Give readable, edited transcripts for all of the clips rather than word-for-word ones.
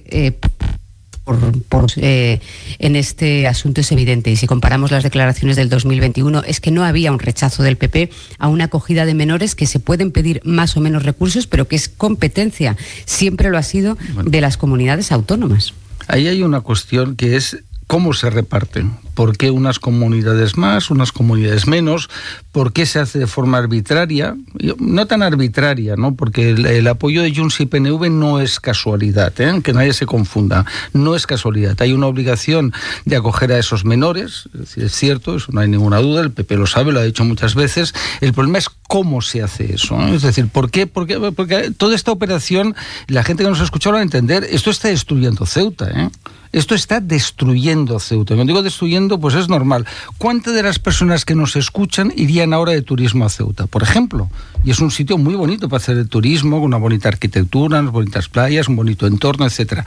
en este asunto es evidente, y si comparamos las declaraciones del 2021 es que no había un rechazo del PP a una acogida de menores, que se pueden pedir más o menos recursos, pero que es competencia, siempre lo ha sido, de las comunidades autónomas. Ahí hay una cuestión que es cómo se reparten. ¿Por qué unas comunidades más, unas comunidades menos? ¿Por qué se hace de forma arbitraria? No tan arbitraria, ¿no? Porque el apoyo de Junts y PNV no es casualidad, ¿eh? Que nadie se confunda. No es casualidad. Hay una obligación de acoger a esos menores, es cierto, eso no hay ninguna duda, el PP lo sabe, lo ha dicho muchas veces. El problema es cómo se hace eso, ¿no? Es decir, ¿por qué? Porque toda esta operación, la gente que nos ha escuchado lo va a entender, esto está destruyendo Ceuta, ¿eh? Esto está destruyendo Ceuta. Cuando digo destruyendo, pues es normal. ¿Cuántas de las personas que nos escuchan irían ahora de turismo a Ceuta, por ejemplo? Y es un sitio muy bonito para hacer el turismo, con una bonita arquitectura, unas bonitas playas, un bonito entorno, etcétera.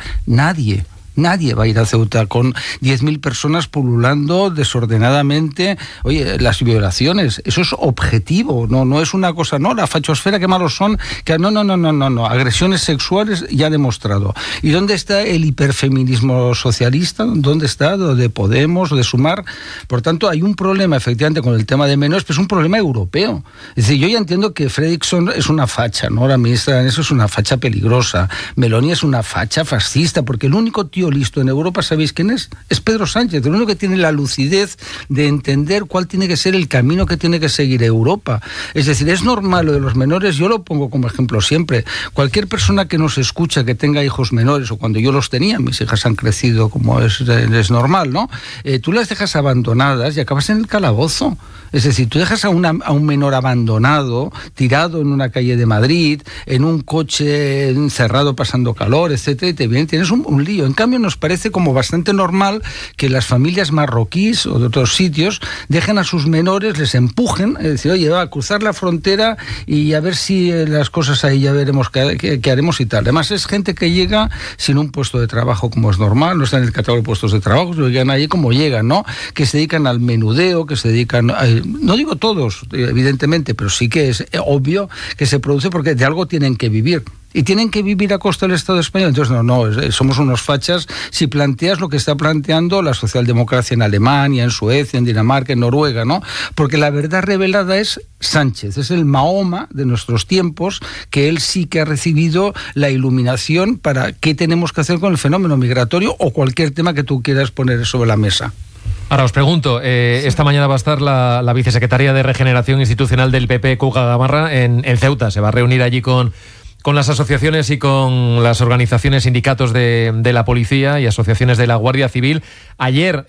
Nadie va a ir a Ceuta con 10.000 personas pululando desordenadamente. Oye, las violaciones, eso es objetivo, no es una cosa, no, la fachosfera, qué malos son, que no, agresiones sexuales ya demostrado. ¿Y dónde está el hiperfeminismo socialista? ¿Dónde está? ¿De Podemos, de Sumar? Por tanto, hay un problema efectivamente con el tema de menores, pero es un problema europeo. Es decir, yo ya entiendo que Fredriksson es una facha, ¿no? La ministra, eso es una facha peligrosa. Meloni es una facha fascista, porque el único tío listo en Europa, ¿sabéis quién es? Es Pedro Sánchez, el único que tiene la lucidez de entender cuál tiene que ser el camino que tiene que seguir Europa. Es decir, es normal lo de los menores, yo lo pongo como ejemplo siempre. Cualquier persona que nos escucha, que tenga hijos menores, o cuando yo los tenía, mis hijas han crecido como es normal, ¿no? Tú las dejas abandonadas y acabas en el calabozo. Es decir, tú dejas a un menor abandonado, tirado en una calle de Madrid, en un coche encerrado pasando calor, etcétera, y tienes un lío. En cambio, nos parece como bastante normal que las familias marroquíes o de otros sitios dejen a sus menores, les empujen, es decir, oye, va a cruzar la frontera y a ver si las cosas ahí ya veremos qué haremos y tal. Además, es gente que llega sin un puesto de trabajo como es normal, no está en el catálogo de puestos de trabajo, llegan allí como llegan, ¿no? Que se dedican al menudeo, que se dedican, no digo todos, evidentemente, pero sí que es obvio que se produce porque de algo tienen que vivir. Y tienen que vivir a costa del Estado español. Entonces, no, somos unos fachas si planteas lo que está planteando la socialdemocracia en Alemania, en Suecia, en Dinamarca, en Noruega, ¿no? Porque la verdad revelada es Sánchez, es el Mahoma de nuestros tiempos, que él sí que ha recibido la iluminación para qué tenemos que hacer con el fenómeno migratorio o cualquier tema que tú quieras poner sobre la mesa. Ahora os pregunto, esta mañana va a estar la vicesecretaria de Regeneración Institucional del PP, Cuca Gamarra, en Ceuta. Se va a reunir allí con las asociaciones y con las organizaciones, sindicatos de la policía y asociaciones de la Guardia Civil. Ayer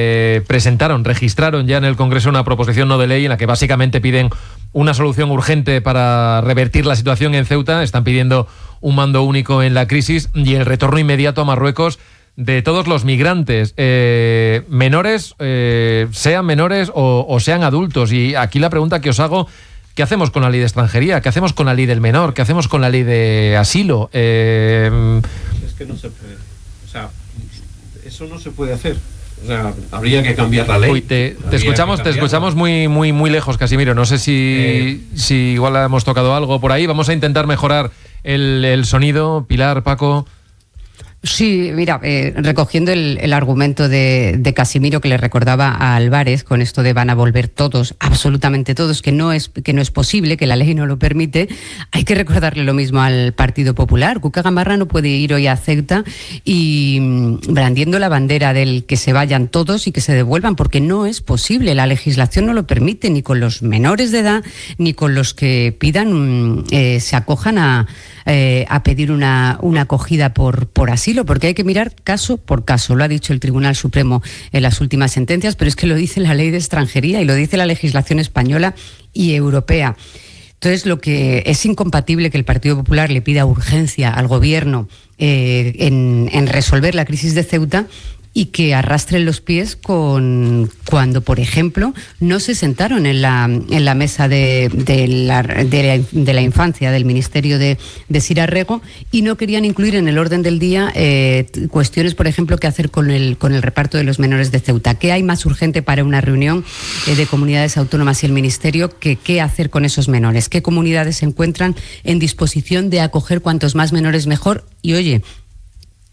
registraron ya en el Congreso una proposición no de ley en la que básicamente piden una solución urgente para revertir la situación en Ceuta. Están pidiendo un mando único en la crisis y el retorno inmediato a Marruecos de todos los migrantes, menores, sean menores o sean adultos. Y aquí la pregunta que os hago: ¿qué hacemos con la ley de extranjería? ¿Qué hacemos con la ley del menor? ¿Qué hacemos con la ley de asilo? Es que no se puede. O sea, eso no se puede hacer. O sea, habría que cambiar la ley. Uy, te escuchamos muy lejos, Casimiro. No sé si igual hemos tocado algo por ahí. Vamos a intentar mejorar el sonido. Pilar, Paco. Sí, mira, recogiendo el argumento de Casimiro, que le recordaba a Álvarez con esto de van a volver todos, absolutamente todos, que no es posible, que la ley no lo permite, hay que recordarle lo mismo al Partido Popular. Cuca Gamarra no puede ir hoy a Ceuta y brandiendo la bandera del que se vayan todos y que se devuelvan, porque no es posible, la legislación no lo permite, ni con los menores de edad, ni con los que pidan, se acojan a pedir una acogida por asilo, porque hay que mirar caso por caso. Lo ha dicho el Tribunal Supremo en las últimas sentencias, pero es que lo dice la Ley de Extranjería y lo dice la legislación española y europea. Entonces, lo que es incompatible que el Partido Popular le pida urgencia al Gobierno en resolver la crisis de Ceuta y que arrastren los pies cuando, por ejemplo, no se sentaron en la mesa de la infancia del Ministerio de Sira Rego y no querían incluir en el orden del día cuestiones, por ejemplo, qué hacer con el reparto de los menores de Ceuta. ¿Qué hay más urgente para una reunión de comunidades autónomas y el Ministerio que qué hacer con esos menores? ¿Qué comunidades se encuentran en disposición de acoger cuantos más menores mejor? Y oye,